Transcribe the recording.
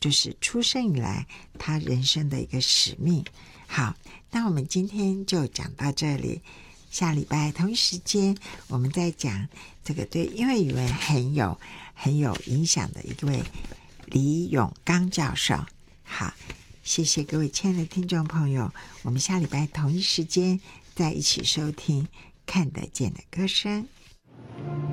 就是出生以来他人生的一个使命。好，那我们今天就讲到这里，下礼拜同一时间我们再讲这个对音乐语文很有影响的一位李永刚教授。好，谢谢各位亲爱的听众朋友，我们下礼拜同一时间再一起收听看得见的歌声。